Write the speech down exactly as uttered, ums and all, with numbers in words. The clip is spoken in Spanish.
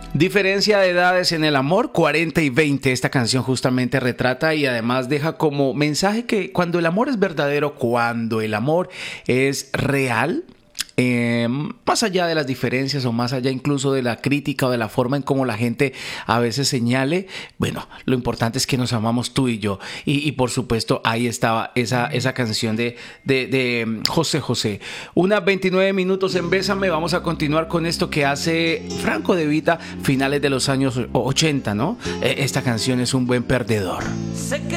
Diferencia de edades en el amor, cuarenta y veinte. Esta canción justamente retrata y además deja como mensaje que cuando el amor es verdadero, cuando el amor es real, Eh, más allá de las diferencias o más allá incluso de la crítica o de la forma en cómo la gente a veces señale, bueno, lo importante es que nos amamos tú y yo. Y, y por supuesto ahí estaba esa, esa canción de, de, de José José. Unas veintinueve minutos en Bésame. Vamos a continuar con esto que hace Franco De Vita, finales de los años ochenta, ¿no? Esta canción es un buen perdedor. Sé que